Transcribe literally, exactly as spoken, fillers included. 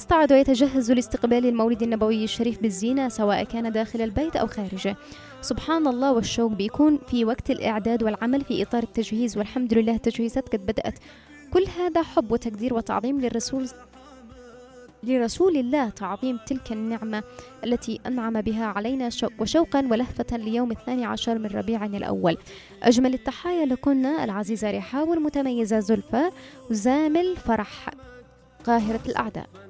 يستعد ويتجهز لاستقبال المولد النبوي الشريف بالزينة، سواء كان داخل البيت أو خارجه. سبحان الله، والشوق بيكون في وقت الإعداد والعمل في إطار التجهيز، والحمد لله التجهيزات قد بدأت. كل هذا حب وتقدير وتعظيم للرسول لرسول الله، تعظيم تلك النعمة التي أنعم بها علينا، وشوقا ولهفة ليوم الثاني عشر من ربيع الأول. أجمل التحايا لكن العزيزة رحاب والمتميزة زلفى وزامل فرح قاهرة الأعداء.